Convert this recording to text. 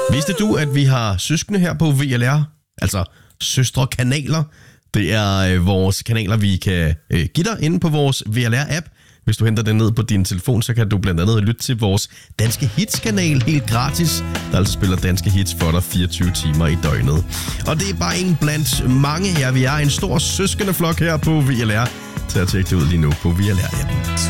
Vidste du, at vi har søskende her på VLR? Altså søstre kanaler. Det er vores kanaler, vi kan give dig inde på vores VLR-app. Hvis du henter den ned på din telefon, så kan du blandt andet lytte til vores Danske Hits-kanal helt gratis, der altså spiller danske hits for dig 24 timer i døgnet. Og det er bare en blandt mange her. Vi er en stor søskendeflok her på VLR. Så tjek det ud lige nu på VLR-appen.